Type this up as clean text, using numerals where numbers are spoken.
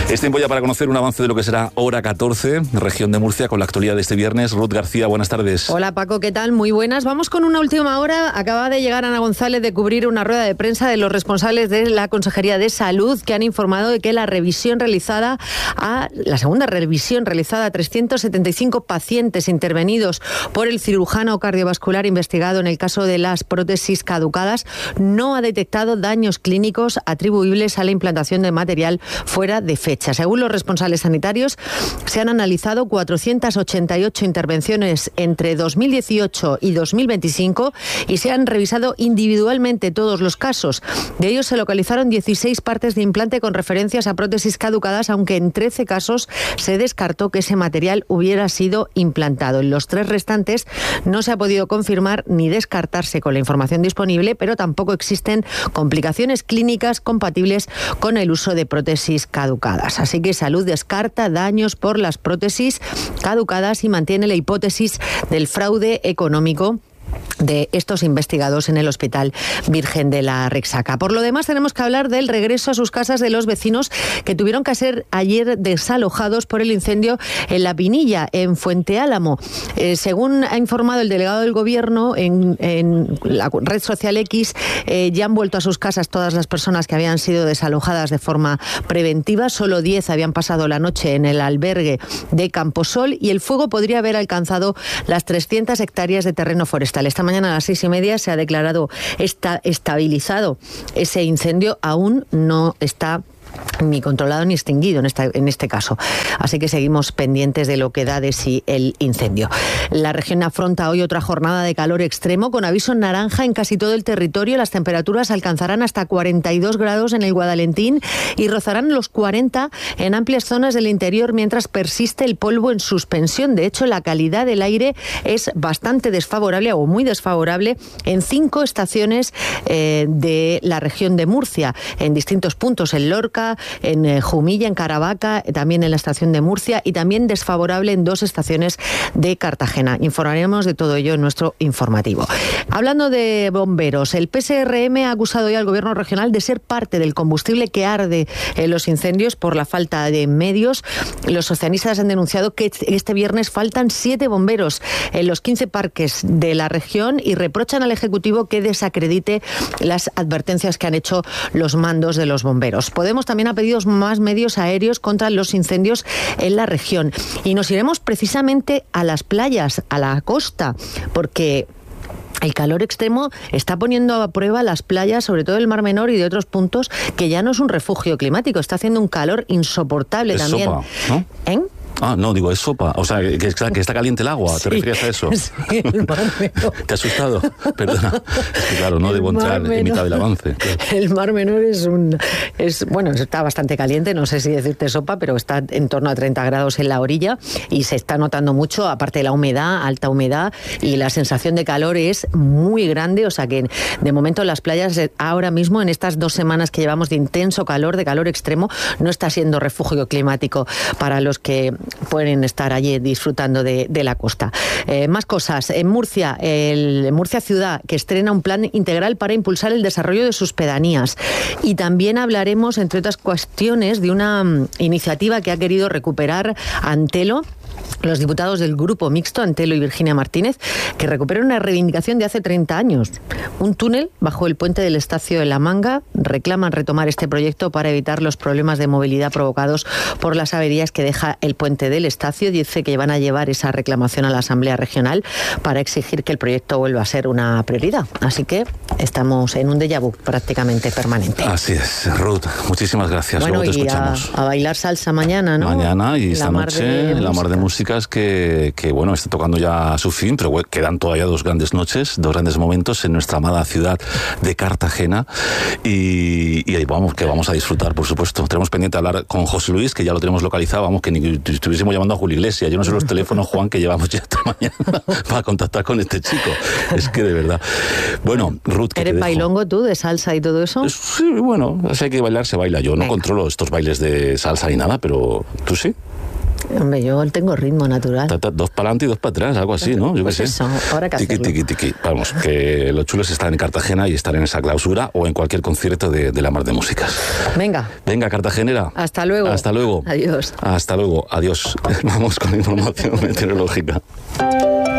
Es tiempo ya para conocer un avance de lo que será Hora 14, región de Murcia, con la actualidad de este viernes. Ruth García, buenas tardes. Hola Paco, ¿qué tal? Muy buenas. Vamos con una última hora. Acaba de llegar Ana González de cubrir una rueda de prensa de los responsables de la Consejería de Salud, que han informado de que la segunda revisión realizada a 375 pacientes intervenidos por el cirujano cardiovascular investigado en el caso de las prótesis caducadas no ha detectado daños clínicos atribuibles a la implantación de material fuera de fecha. Según los responsables sanitarios, se han analizado 488 intervenciones entre 2018 y 2025 y se han revisado individualmente todos los casos. De ellos se localizaron 16 partes de implante con referencias a prótesis caducadas, aunque en 13 casos se descartó que ese material hubiera sido implantado. En los 3 restantes no se ha podido confirmar ni descartarse con la información disponible, pero tampoco existen complicaciones clínicas compatibles con el uso de prótesis caducadas. Así que Salud descarta daños por las prótesis caducadas y mantiene la hipótesis del fraude económico de estos investigados en el Hospital Virgen de la Rexaca. Por lo demás, tenemos que hablar del regreso a sus casas de los vecinos que tuvieron que ser ayer desalojados por el incendio en La Pinilla, en Fuente Álamo. Según ha informado el delegado del Gobierno en la red social X, ya han vuelto a sus casas todas las personas que habían sido desalojadas de forma preventiva. Solo 10 habían pasado la noche en el albergue de Camposol y el fuego podría haber alcanzado las 300 hectáreas de terreno forestal. Esta mañana a las 6:30 se ha declarado estabilizado ese incendio. Aún no está ni controlado ni extinguido en este caso. Así que seguimos pendientes de lo que da de sí el incendio. La región afronta hoy otra jornada de calor extremo con aviso naranja en casi todo el territorio. Las temperaturas alcanzarán hasta 42 grados en el Guadalentín y rozarán los 40 en amplias zonas del interior mientras persiste el polvo en suspensión. De hecho, la calidad del aire es bastante desfavorable o muy desfavorable en 5 estaciones de la región de Murcia, en distintos puntos, en Lorca, en Jumilla, en Caravaca, también en la estación de Murcia y también desfavorable en 2 estaciones de Cartagena. Informaremos de todo ello en nuestro informativo. Hablando de bomberos, el PSRM ha acusado hoy al Gobierno regional de ser parte del combustible que arde en los incendios por la falta de medios. Los socialistas han denunciado que este viernes faltan 7 bomberos en los 15 parques de la región y reprochan al Ejecutivo que desacredite las advertencias que han hecho los mandos de los bomberos. Podemos también ha pedido más medios aéreos contra los incendios en la región. Y nos iremos precisamente a las playas, a la costa, porque el calor extremo está poniendo a prueba las playas, sobre todo del Mar Menor y de otros puntos, que ya no es un refugio climático. Está haciendo un calor insoportable también. Sopa, ¿no? No, digo, es sopa. O sea, que está caliente el agua. ¿Te referías a eso? Sí, el Mar Menor. ¿Te ha asustado? Perdona. Es que claro, no debo entrar en mitad del avance. Claro. El Mar Menor bueno, está bastante caliente, no sé si decirte sopa, pero está en torno a 30 grados en la orilla y se está notando mucho, aparte de la humedad, alta humedad, y la sensación de calor es muy grande. O sea que de momento las playas ahora mismo, en estas 2 semanas que llevamos de intenso calor, de calor extremo, no está siendo refugio climático para los que pueden estar allí disfrutando de la costa. Más cosas. En Murcia, Murcia Ciudad, que estrena un plan integral para impulsar el desarrollo de sus pedanías. Y también hablaremos, entre otras cuestiones, de una iniciativa que ha querido recuperar Antelo, los diputados del Grupo Mixto, Antelo y Virginia Martínez, que recuperan una reivindicación de hace 30 años. Un túnel bajo el puente del Estacio de la Manga. Reclaman retomar este proyecto para evitar los problemas de movilidad provocados por las averías que deja el puente del Estacio. Dice que van a llevar esa reclamación a la Asamblea Regional para exigir que el proyecto vuelva a ser una prioridad. Así que estamos en un déjà vu prácticamente permanente. Así es, Ruth. Muchísimas gracias. Bueno, luego te escuchamos. A bailar salsa mañana, ¿no? Mañana y esta noche en la Mar de Músicas que bueno, está tocando ya a su fin, pero quedan todavía 2 grandes noches, 2 grandes momentos en nuestra amada ciudad de Cartagena y ahí vamos a disfrutar, por supuesto. Tenemos pendiente hablar con José Luis, que ya lo tenemos localizado, vamos, que ni estuviésemos llamando a Julio Iglesias. Yo no sé los teléfonos, Juan, que llevamos ya esta mañana para contactar con este chico. Es que de verdad. Bueno, Ruth, que ¿eres bailongo tú, de salsa y todo eso? Sí, bueno, si hay que bailar, se baila. Yo no controlo estos bailes de salsa ni nada, pero tú sí. Hombre, yo tengo ritmo natural. Dos para adelante y dos para atrás, algo así, ¿no? Yo pues qué sé. Eso, ahora que hacerlo. Tiki. Vamos, que los chulos están en Cartagena y estar en esa clausura o en cualquier concierto de la Mar de Músicas. Venga, Cartagenera. Hasta luego. Hasta luego. Adiós. Hasta luego. Adiós. Vamos con información meteorológica.